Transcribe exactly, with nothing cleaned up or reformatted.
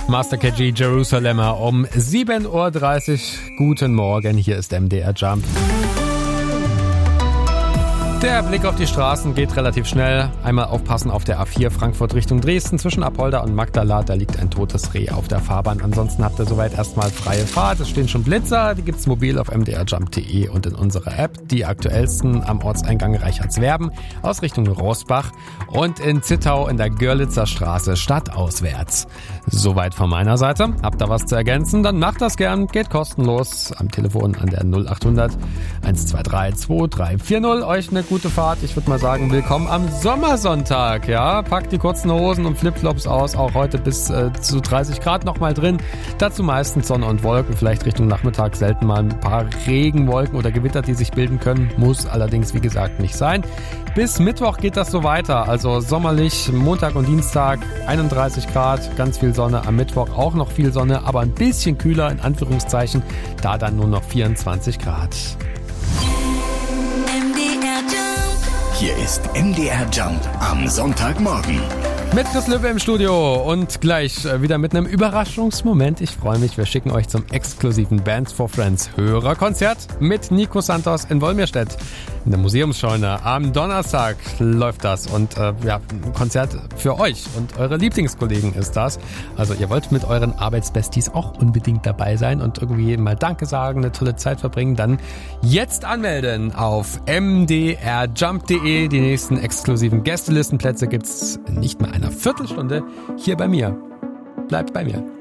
Master K G Jerusalemer um sieben Uhr dreißig. Guten Morgen, hier ist M D R Jump. Der Blick auf die Straßen geht relativ schnell. Einmal aufpassen auf der A vier Frankfurt Richtung Dresden. Zwischen Apolda und Magdala, da liegt ein totes Reh auf der Fahrbahn. Ansonsten habt ihr soweit erstmal freie Fahrt. Es stehen schon Blitzer, die gibt's mobil auf m d r jump punkt d e und in unserer App. Die aktuellsten am Ortseingang Reichertswerben aus Richtung Rosbach und in Zittau in der Görlitzer Straße stadtauswärts. Soweit von meiner Seite. Habt ihr was zu ergänzen? Dann macht das gern. Geht kostenlos am Telefon an der null acht hundert eins zwei drei zwei drei vier null. Euch eine gute Fahrt. Ich würde mal sagen, willkommen am Sommersonntag. Ja, packt die kurzen Hosen und Flipflops aus. Auch heute bis äh, zu dreißig Grad nochmal drin. Dazu meistens Sonne und Wolken. Vielleicht Richtung Nachmittag selten mal ein paar Regenwolken oder Gewitter, die sich bilden können. Muss allerdings, wie gesagt, nicht sein. Bis Mittwoch geht das so weiter. Also sommerlich, Montag und Dienstag einunddreißig Grad, ganz viel Sonne. Am Mittwoch auch noch viel Sonne, aber ein bisschen kühler in Anführungszeichen. Da dann nur noch vierundzwanzig Grad. Hier ist M D R Jump am Sonntagmorgen. Mit Chris Löwe im Studio und gleich wieder mit einem Überraschungsmoment. Ich freue mich, wir schicken euch zum exklusiven Bands for Friends Hörerkonzert mit Nico Santos in Wolmirstedt. In der Museumsscheune am Donnerstag läuft das und äh, ja, ein Konzert für euch und eure Lieblingskollegen ist das. Also ihr wollt mit euren Arbeitsbesties auch unbedingt dabei sein und irgendwie mal Danke sagen, eine tolle Zeit verbringen, dann jetzt anmelden auf m d r jump punkt d e. Die nächsten exklusiven Gästelistenplätze gibt's nicht mehr einer Viertelstunde hier bei mir. Bleibt bei mir.